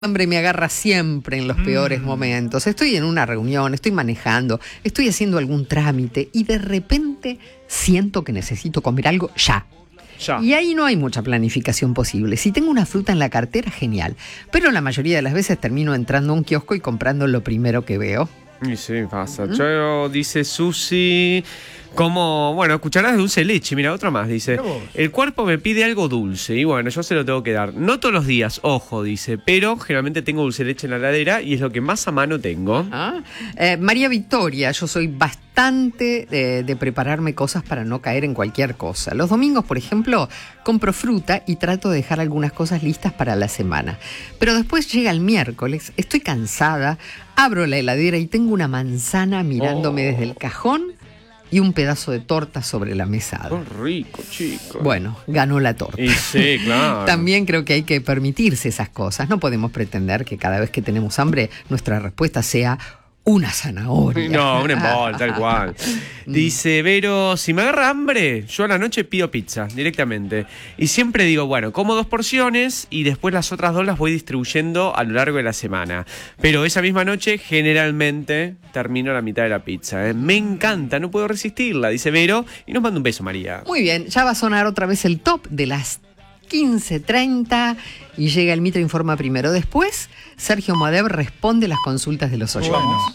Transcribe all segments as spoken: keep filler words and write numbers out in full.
Hambre me agarra siempre en los mm. peores momentos. Estoy en una reunión, estoy manejando, estoy haciendo algún trámite y de repente siento que necesito comer algo ya. ya. Y ahí no hay mucha planificación posible. Si tengo una fruta en la cartera, genial. Pero la mayoría de las veces termino entrando a un kiosco y comprando lo primero que veo. Y sí, pasa. ¿Mm? Yo, dice Susi, como, bueno, cucharadas de dulce de leche. Mira, otra más, dice. El cuerpo me pide algo dulce y bueno, yo se lo tengo que dar. No todos los días, ojo, dice, pero generalmente tengo dulce de leche en la heladera y es lo que más a mano tengo. Ah, eh, María Victoria, yo soy bastante de, de prepararme cosas para no caer en cualquier cosa. Los domingos, por ejemplo, compro fruta y trato de dejar algunas cosas listas para la semana. Pero después llega el miércoles, estoy cansada, abro la heladera y tengo una manzana mirándome oh. desde el cajón y un pedazo de torta sobre la mesada. ¡Qué rico, chico! Bueno, ganó la torta. Y sí, claro. También creo que hay que permitirse esas cosas. No podemos pretender que cada vez que tenemos hambre nuestra respuesta sea una zanahoria. No, un embol, tal cual. Dice Vero, si me agarra hambre, yo a la noche pido pizza directamente. Y siempre digo, bueno, como dos porciones y después las otras dos las voy distribuyendo a lo largo de la semana. Pero esa misma noche generalmente termino la mitad de la pizza. ¿eh? Me encanta, no puedo resistirla, dice Vero. Y nos manda un beso, María. Muy bien, ya va a sonar otra vez el top de las quince treinta y llega el Mitre Informa primero. Después, Sergio Moadev responde las consultas de los oyentes. Bueno.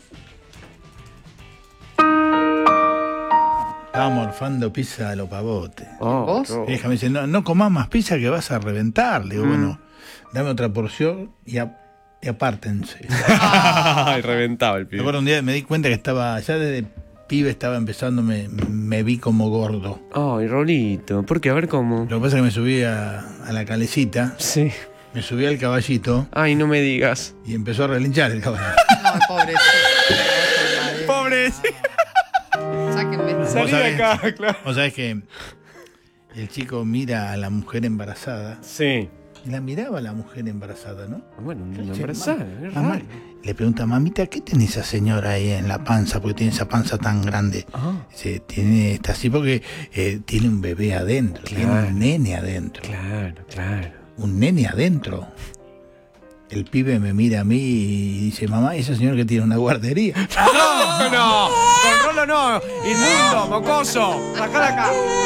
Estaba morfando pizza de los pavotes. Oh, ¿Vos? Oh. Mi hija me dice, no, no comás más pizza que vas a reventar. Le digo, mm. bueno, dame otra porción y, a, y apártense. Ay, reventaba el pibe. Me acuerdo un día me di cuenta que estaba, ya desde pibe estaba empezando, me, me vi como gordo. Ay, Rolito, ¿por qué? A ver cómo. Lo que pasa es que me subí a, a la calecita. Sí. Me subí al caballito. Ay, no me digas. Y empezó a relinchar el caballito. No, pobrecito. Pobrecito. Sáquenme. Salí de acá, claro. Vos sabés que el chico mira a la mujer embarazada. Sí. Y la miraba a la mujer embarazada, ¿no? Bueno, una embarazada, es mamá, raro. Le pregunta, mamita, ¿qué tiene esa señora ahí en la panza? Porque tiene esa panza tan grande. Ah. Dice, tiene, está así porque eh, tiene un bebé adentro, Claro. tiene un nene adentro. Claro, claro. Un nene adentro. El pibe me mira a mí y dice, mamá, esa señora que tiene una guardería. ¡No, no! ¡Con Rolo no! ¡Inmundo, mocoso! ¡Sacala acá!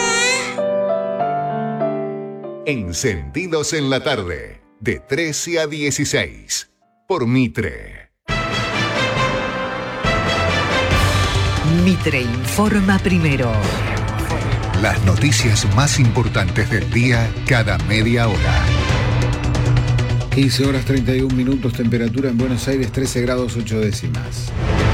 Encendidos en la tarde, de trece a dieciséis, por Mitre. Mitre Informa primero. Las noticias más importantes del día cada media hora. quince horas treinta y un minutos, temperatura en Buenos Aires trece grados ocho décimas.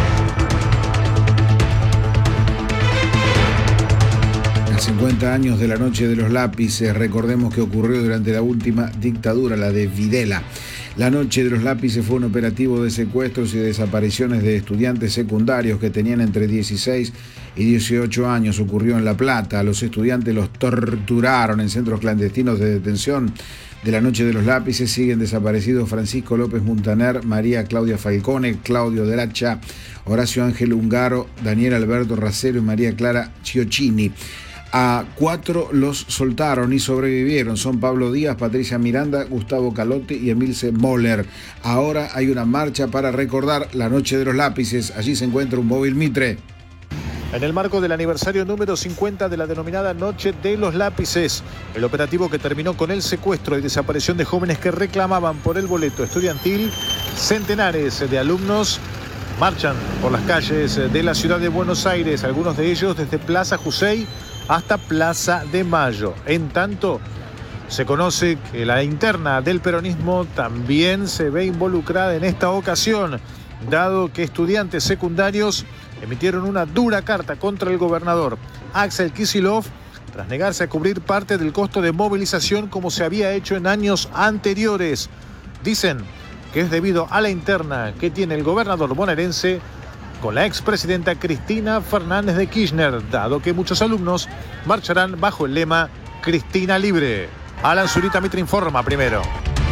A cincuenta años de la Noche de los Lápices, recordemos que ocurrió durante la última dictadura, la de Videla. La Noche de los Lápices fue un operativo de secuestros y desapariciones de estudiantes secundarios que tenían entre dieciséis y dieciocho años. Ocurrió en La Plata. A los estudiantes los torturaron en centros clandestinos de detención. De la Noche de los Lápices siguen desaparecidos Francisco López Muntaner, María Claudia Falcone, Claudio Deracha, Horacio Ángel Ungaro, Daniel Alberto Racero y María Clara Ciocchini. A cuatro los soltaron y sobrevivieron. Son Pablo Díaz, Patricia Miranda, Gustavo Calotti y Emilce Moller. Ahora hay una marcha para recordar la Noche de los Lápices. Allí se encuentra un móvil Mitre. En el marco del aniversario número cincuenta de la denominada Noche de los Lápices, el operativo que terminó con el secuestro y desaparición de jóvenes que reclamaban por el boleto estudiantil, centenares de alumnos marchan por las calles de la ciudad de Buenos Aires, algunos de ellos desde Plaza Jusey hasta Plaza de Mayo. En tanto, se conoce que la interna del peronismo también se ve involucrada en esta ocasión, dado que estudiantes secundarios emitieron una dura carta contra el gobernador Axel Kicillof tras negarse a cubrir parte del costo de movilización como se había hecho en años anteriores. Dicen que es debido a la interna que tiene el gobernador bonaerense con la expresidenta Cristina Fernández de Kirchner, dado que muchos alumnos marcharán bajo el lema Cristina Libre. Alan Zurita, Mitre Informa primero.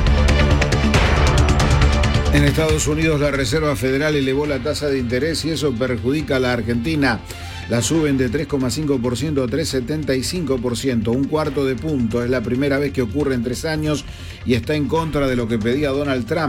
En Estados Unidos, la Reserva Federal elevó la tasa de interés y eso perjudica a la Argentina. La suben de tres coma cinco por ciento a tres coma setenta y cinco por ciento, un cuarto de punto. Es la primera vez que ocurre en tres años y está en contra de lo que pedía Donald Trump.